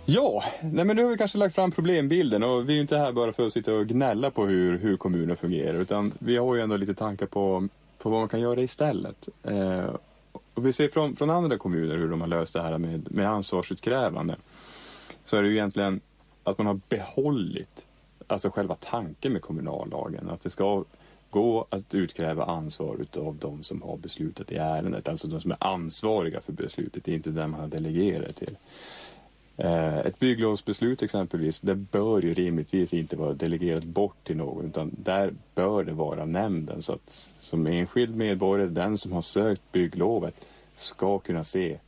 Ja, nej men nu har vi kanske lagt fram problembilden och vi är ju inte här bara för att sitta och gnälla på hur kommuner fungerar, utan vi har ju ändå lite tankar på vad man kan göra istället. Och vi ser från andra kommuner hur de har löst det här med ansvarsutkrävande. Så är det ju egentligen att man har behållit alltså själva tanken med kommunallagen, att det ska gå att utkräva ansvar av de som har beslutat i ärendet, alltså de som är ansvariga för beslutet, inte den man har delegerat till. Ett bygglovsbeslut exempelvis, det bör ju rimligtvis inte vara delegerat bort till någon, utan där bör det vara nämnden, så att som enskild medborgare, den som har sökt bygglovet, ska kunna se